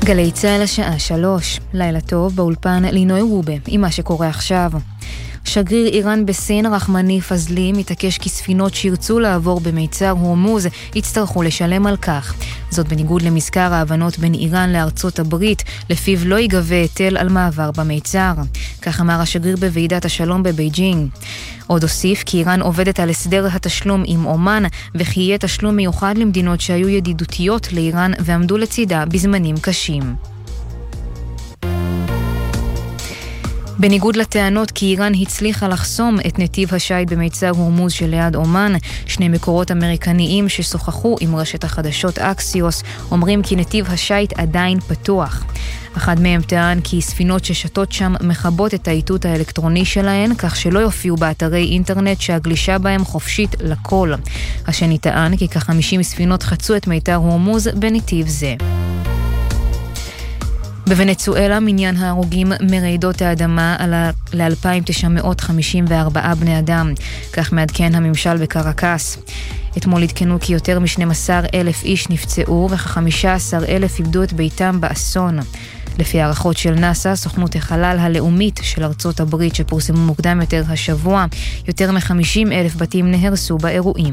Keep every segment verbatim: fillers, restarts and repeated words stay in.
גלי צהל השעה שלוש, לילה טוב באולפן לינוי רובה, עם מה שקורה עכשיו. שגריר איראן בסין רחמני פזלי מתעקש כי ספינות שירצו לעבור במיצר הורמוז יצטרכו לשלם על כך. זאת בניגוד למזכר ההבנות בין איראן לארצות הברית, לפיו לא ייגבה היטל על מעבר במיצר. כך אמר השגריר בוועידת השלום בבייג'ינג. עוד הוסיף כי איראן עובדת על הסדר התשלום עם אומן, וכי יהיה תשלום מיוחד למדינות שהיו ידידותיות לאיראן ועמדו לצידה בזמנים קשים. בניגוד לטענות כי איראן הצליחה לחסום את נתיב השייט במיצר הורמוז שליד אומן, שני מקורות אמריקניים ששוחחו עם רשת החדשות אקסיוס אומרים כי נתיב השייט עדיין פתוח. אחד מהם טען כי ספינות ששתות שם מחבות את האיתות האלקטרוני שלהן, כך שלא יופיעו באתרי אינטרנט שהגלישה בהם חופשית לכל. השני טען כי כ-חמישים ספינות חצו את מיתר הורמוז בנתיב זה. בוונצואלה מניין ההרוגים מרעידות האדמה עלה ל-אלפיים תשע מאות חמישים וארבעה בני אדם, כך מעדכן הממשל בקרקס. אתמול התקנו כי יותר מ-שנים עשר אלף איש נפצעו וכ-חמישה עשר אלף איבדו את ביתם באסון. לפי הערכות של נאס"א, סוכנות החלל הלאומית של ארצות הברית שפורסמו מוקדם יותר השבוע, יותר מ-חמישים אלף בתים נהרסו באירועים.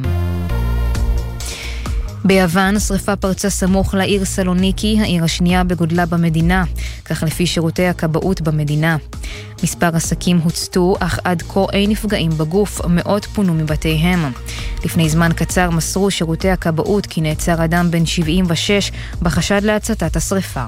ביוון שריפה פרצה סמוך לעיר סלוניקי, העיר השנייה בגודלה במדינה, כך לפי שירותי הכבאות במדינה. מספר עסקים הוצתו, אך עד כה אין נפגעים בגוף, מאות פונו מבתיהם. לפני זמן קצר מסרו שירותי הכבאות כי נעצר אדם בן שבעים ושש בחשד להצתת השריפה.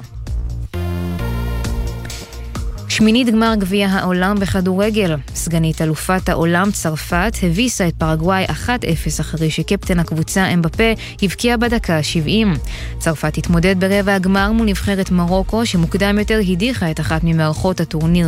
שמינית גמר גביע העולם בכדורגל. סגנית אלופת העולם צרפת הביסה את פרגוואי אחת אפס אחרי שקפטן הקבוצה אמבפה הבקיע בדקה ה-שבעים. צרפת התמודד ברבע הגמר מול נבחרת מרוקו שמוקדם יותר הדיחה את אחת ממערכות הטורניר